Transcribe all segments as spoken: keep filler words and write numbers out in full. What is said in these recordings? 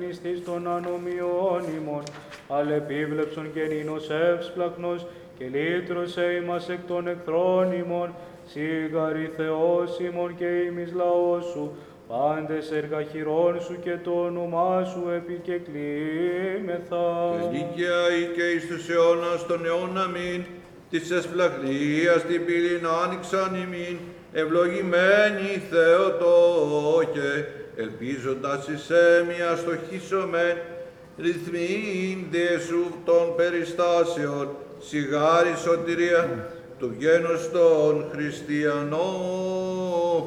Μυστής των ανομιών ημών, αλεπίβλεψον και νήνος εύσπλαχνος, και λύτρωσε ημάς εκ των εχθρών ημών, σίγαρη Θεός ημών και ημις λαός σου, πάντες έργα χειρών σου και το όνομά σου επικεκλήμεθα. Τελικαία ή και εις τους αιώνας των αιών αμήν, της εσπλαχνίας την πύλην άνοιξαν ημίν, ευλογημένοι Θεοτόκε, ελπίζοντας εις έμια στοχίσομεν, ρυθμίντε σου των περιστάσεων, σιγάρι σωτηρία του γένους των χριστιανών.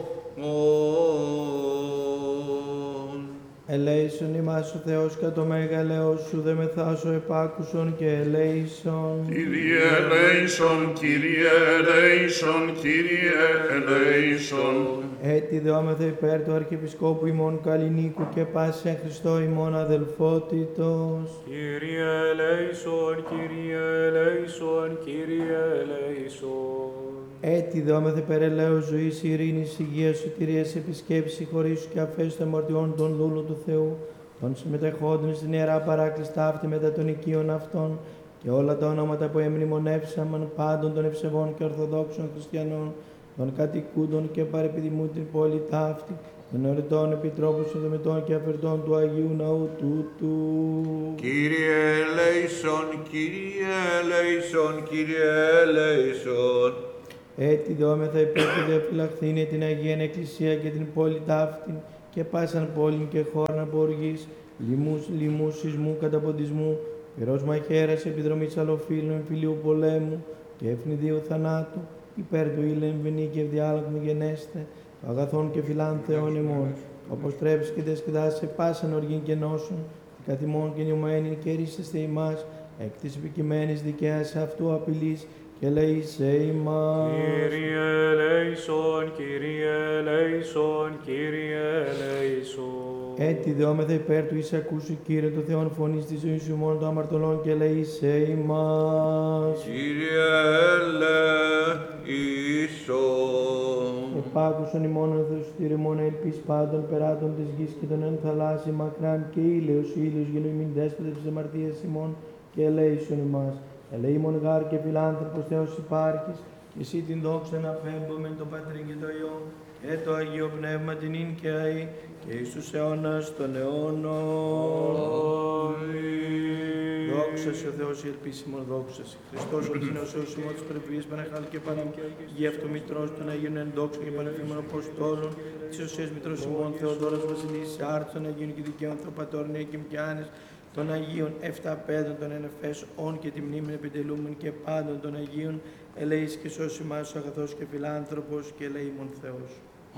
Ελέησον ημάς ο Θεός κατ' το μέγαλεός σου, δε μεθάσω επάκουσον και ελέησον. Κύριε ελέησον, Κύριε ελέησον, Κύριε ελέησον. Έτσι δεόμεθα υπέρ του Αρχιεπισκόπου ημών Καλλινίκου και πάση εν Χριστώ ημών αδελφότητος. Κύριε ελέησον, Κύριε ελέησον, Κύριε ελέησον. Έτσι δεόμεθα υπέρ ελέους ζωής, ειρήνης, υγείας, σωτηρίας, επισκέψης, συγχωρήσεως και αφέσεως των αμαρτιών των δούλων του Θεού, των συμμετεχόντων στην Ιερά Παράκληση ταύτη μετά των οικείων αυτών, και όλα τα ονόματα που εμνημονεύσαμεν πάντων των ευσεβών και ορθοδόξων χριστιανών, των κατοικούντων και παρεπιδημούν την πόλη ταύτη, των εωρετών επιτρόπων συνδεμετών και αφερτών του Αγίου Ναού τούτου. Κύριε ελέησον, Κύριε ελέησον, Κύριε ελέησον. Έτσι δεόμεθα υπέρ του διαφυλαχθήνε την Αγία Εκκλησία και την πόλη ταύτην και πάσαν πόλην και χώραν από οργής, λοιμούς, λοιμούς, σεισμού, καταποντισμού, πυρός μαχαίρας, επιδρομής αλλοφύλων, εμφυλίου πολέμου και ευνηδίου θανάτου, υπέρ του ήλεν βενή και ευδιάλογμου γενέστε, το αγαθόν και φιλάν Θεών ημών, όπως τρέψει και δεσκεδάσει σε πάσαν οργήν και νόσων, καθ' ημών και νιωμένην και ρίσεστε ημάς, εκ της επικειμένης δικαίας αυτού απειλής, και ελέησε ημάς. Κύριε ελέησον, Κύριε ελέησον, Κύριε ελέησον. Έτσι δεόμεθα υπέρ του εις ακούσου, Κύριε του Θεόν φωνής της ζωής σου μόνο των αμαρτωλών, και ελέησε ημάς. Κύριε ελέησον. Επάκουσον ημών ο Θεός Κύριε μόνο ελπίς πάντων περάτων της γης και των εν θαλάσσι μακράν, και ήλαιος ήλιος γελοημήν δέσποτε της αμαρτίας ημών, και ελέησον ημάς. Ελεήμον γάρ και φιλάνθρωπος Θεός υπάρχεις, και εσύ την δόξα να φέμπομεν το Πατρί και το Υιό και το Αγίο Πνεύμα την ίν και αεί και εις τους αιώνας των αιώνων. Δόξα σε ο Θεός η ελπίσιμον, δόξα σε Χριστός ο Ορθινός Θεός ημών της Πρεβίας Παναχάλ και Παναμ γη αυτομητρός των Αγίων εν δόξα και πανεφήμων Αποστόλων της Οσίας Μητρός ημών Θεοδόρας Βασιλής Άρτων Αγίων και Δικαίων Θεοπατώρων Αίκημ και Άνες των Αγίων εφτά παιδων των εν Εφέσων και τη μνήμη επιτελούμεν και πάντων των Αγίων, ελέης και σώσει μας ο αγαθός και φιλάνθρωπος και ελεήμων Θεός.